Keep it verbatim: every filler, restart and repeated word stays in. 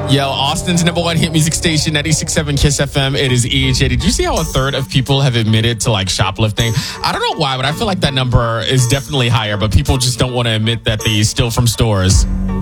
Yo, Austin's number one hit music station, ninety-six point seven Kiss F M. It is E H A. Did you see how a third of people have admitted to like shoplifting? I don't know why, but I feel like that number is definitely higher, but people just don't want to admit that they steal from stores.